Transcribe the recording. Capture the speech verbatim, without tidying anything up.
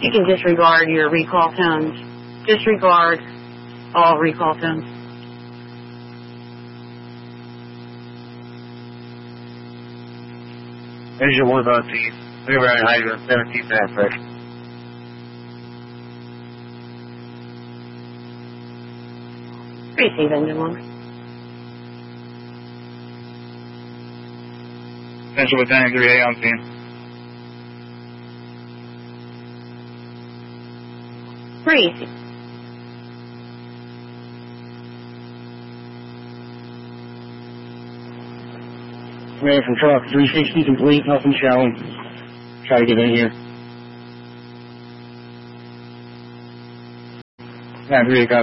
You can disregard your recall tones. Disregard all recall tones. Visual one about the river and hydrant seventeenth aspect. Receive engine one. Central Battalion three A on scene. Receive. Man from truck, three sixty complete, nothing showing. Try to get in here. Yeah, three, copy.